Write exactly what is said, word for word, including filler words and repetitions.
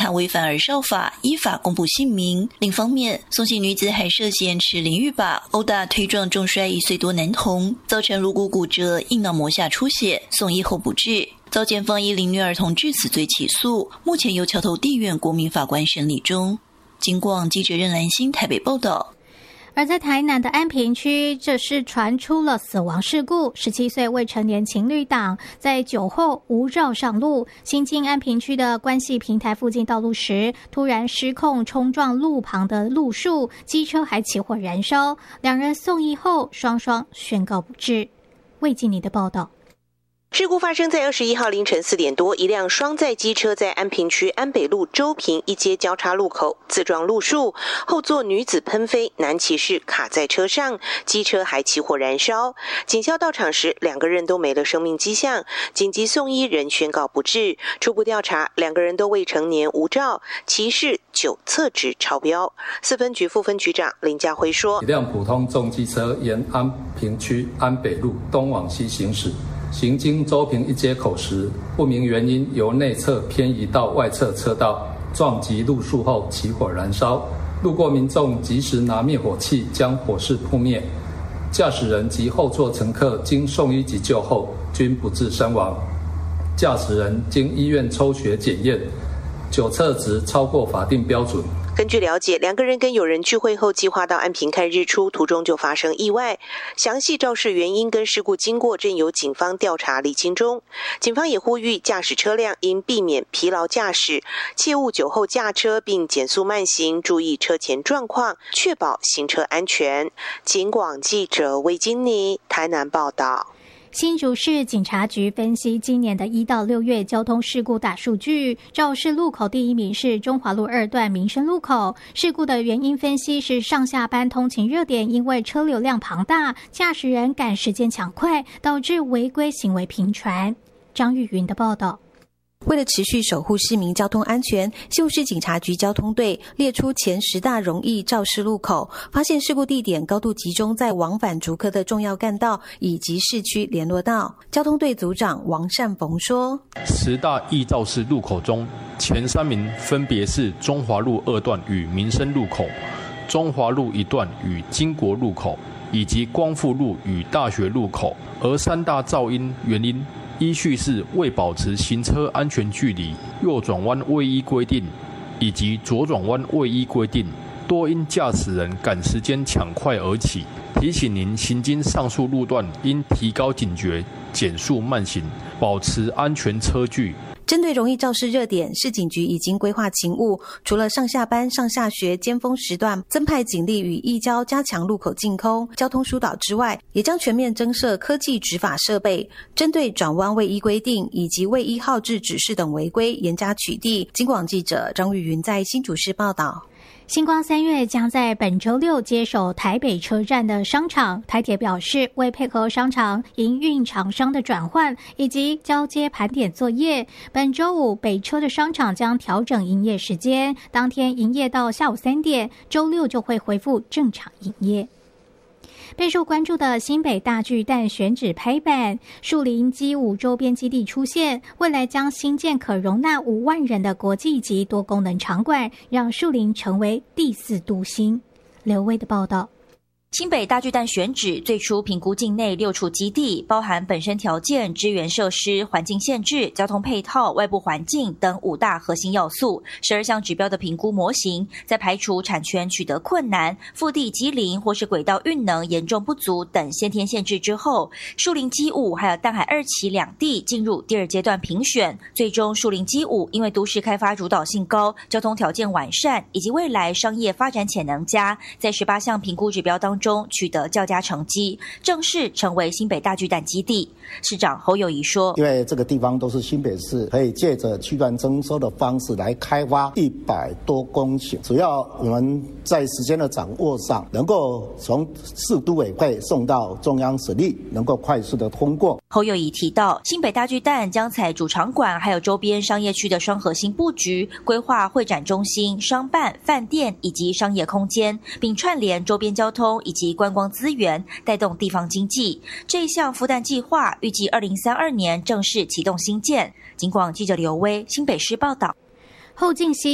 怕违反儿少法，依法公布姓名。另一方面，宋姓女子还涉嫌持淋浴把殴打推撞重摔一岁多男童，造成颅骨骨折、硬脑膜下出血，送医后不治，遭检方以凌虐儿童致死罪起诉，目前由桥头地院国民法官审理中。警广记者任兰心台北报道。 而在台南的安平区，这是传出了死亡事故。十七岁未成年情侣档在酒后无照上路，行经安平区的关系平台附近道路时，突然失控冲撞路旁的路树，机车还起火燃烧。两人送医后，双双宣告不治。魏静妮的报道。 事故发生在二十一号凌晨四点多，一辆双载机车在安平区安北路周平一街交叉路口自撞路树，后座女子喷飞，男骑士卡在车上，机车还起火燃烧。警校到场时，两个人都没了生命迹象，紧急送医，仍宣告不治。初步调查，两个人都未成年无照，骑士酒测值超标。四分局副分局长林家辉说：“ 一辆普通重机车沿安平区安北路东往西行驶。行经周平一街口时，不明原因由内侧偏移到外侧车道，撞击路树后起火燃烧。路过民众及时拿灭火器将火势扑灭。驾驶人及后座乘客经送医急救后均不治身亡。驾驶人经医院抽血检验，酒测值超过法定标准。” 根据了解，两个人跟友人聚会后计划到安平看日出，途中就发生意外。详细肇事原因跟事故经过正由警方调查厘清中。警方也呼吁驾驶车辆应避免疲劳驾驶，切勿酒后驾车，并减速慢行，注意车前状况，确保行车安全。警广记者魏金妮台南报道。 新竹市警察局分析今年的一到六月交通事故大数据，肇事路口第一名是中华路二段民生路口。事故的原因分析是上下班通勤热点，因为车流量庞大，驾驶人赶时间抢快，导致违规行为频传。张玉云的报道。 为了持续守护市民交通安全，新竹市警察局交通队列出前十大容易肇事路口，发现事故地点高度集中在往返竹科的重要干道以及市区联络道。交通队组长王善逢说： 十大易肇事路口中，前三名分别是中华路二段与民生路口、中华路一段与经国路口，以及光复路与大学路口。而三大噪音原因依序是未保持行车安全距离、右转弯未依规定，以及左转弯未依规定，多因驾驶人赶时间抢快而起。提醒您行经上述路段应提高警觉，减速慢行，保持安全车距。 针对容易肇事热点，市警局已经规划勤务，除了上下班、上下学尖峰时段增派警力与义交加强路口净空、交通疏导之外，也将全面增设科技执法设备，针对转弯未依规定以及未依号志指示等违规严加取缔。警广记者张玉云在新竹市报道。 星光三月将在本周六接手台北车站的商场。台铁表示，为配合商场营运厂商的转换以及交接盘点作业，本周五北车的商场将调整营业时间，当天营业到下午三点，周六就会恢复正常营业。备受关注的新北大巨蛋选址拍板，树林基舞周边基地出现，未来将新建可容纳五万人的国际级多功能场馆，让树林成为第四都心。刘威的报道。 新北大巨蛋选址最初评估境内六处基地，包含本身条件、支援设施、环境限制、交通配套、外部环境等五大核心要素。十二项指标的评估模型，在排除产权取得困难、腹地机灵或是轨道运能严重不足等先天限制之后，树林基五还有淡海二期两地进入第二阶段评选。最终，树林基五因为都市开发主导性高、交通条件完善以及未来商业发展潜能佳，在十八项评估指标当中。中取得较佳成绩，正式成为新北大巨蛋基地。市长侯友宜说：“ 因为这个地方都是新北市，可以借着区段征收的方式来开发一百多公顷，主要我们在时间的掌握上，能够从市都委会送到中央审议，能够快速的通过。” 侯友宜提到，新北大巨蛋将采主场馆还有周边商业区的双核心布局，规划会展中心、商办、饭店以及商业空间，并串联周边交通以及观光资源，带动地方经济。这一项复蛋计划预计二零三二年正式启动兴建。警广记者刘威新北市报道。 后进溪